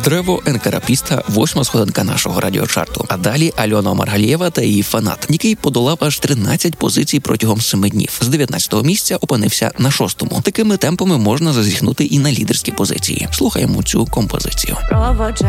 Древо Енкарапіста, 8-ма сходинка нашого радіочарту. А далі Альона Маргалєва та її фанат, який подолав аж 13 позицій протягом 7 днів. З 19-го місця опинився на 6-му. Такими темпами можна зазіхнути і на лідерські позиції. Слухаємо цю композицію.